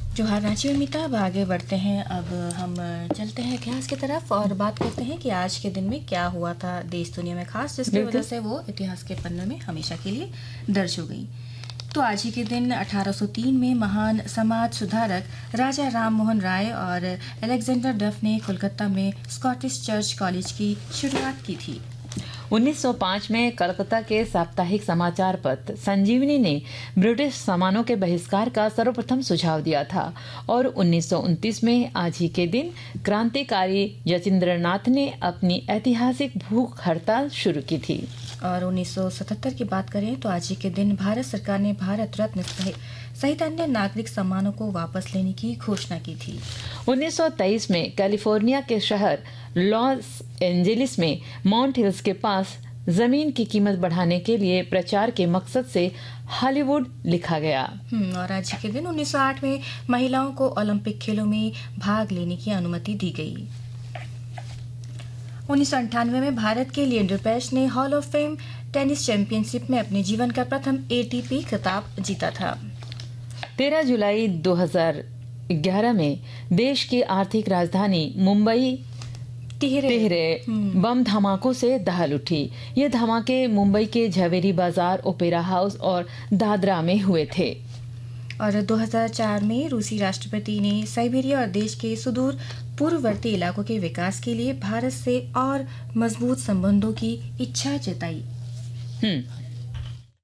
जोहार रांची में मीता। अब आगे बढ़ते हैं। अब हम चलते हैं इतिहास की तरफ और बात करते हैं कि आज के दिन में क्या हुआ था देश दुनिया में खास, जिसकी वजह से वो इतिहास के पन्नों में हमेशा के लिए दर्ज हो गई। तो आज ही के दिन 1803 में महान समाज सुधारक राजा राम मोहन राय और अलेक्जेंडर डफ ने कोलकाता में स्कॉटिश चर्च कॉलेज की शुरुआत की थी। 1905 में कलकत्ता के साप्ताहिक समाचार पत्र संजीवनी ने ब्रिटिश सामानों के बहिष्कार का सर्वप्रथम सुझाव दिया था और 1929 में आज ही के दिन क्रांतिकारी यतीन्द्रनाथ ने अपनी ऐतिहासिक भूख हड़ताल शुरू की थी। और 1977 की बात करें तो आज ही के दिन भारत सरकार ने भारत रत्न सहित अन्य नागरिक सम्मानों को वापस लेने की घोषणा की थी। 1923 में कैलिफोर्निया के शहर लॉस एंजेलिस में माउंट हिल्स के पास जमीन की कीमत बढ़ाने के लिए प्रचार के मकसद से हॉलीवुड लिखा गया। और आज के दिन 1908 में महिलाओं को ओलंपिक खेलों में भाग लेने की अनुमति दी गई। 1998 में भारत के लिएंडर पेस ने hall of fame tennis championship में अपने जीवन का प्रथम एटीपी खिताब जीता था। 13 जुलाई 2011 में देश की आर्थिक राजधानी मुंबई तिहरे बम धमाकों से दहल उठी। ये धमाके मुंबई के झवेरी बाजार, ओपेरा हाउस और दादरा में हुए थे। और 2004 में रूसी राष्ट्रपति ने साइबेरिया और देश के सुदूर पूर्ववर्ती इलाकों के विकास के लिए भारत से और मजबूत संबंधों की इच्छा जताई।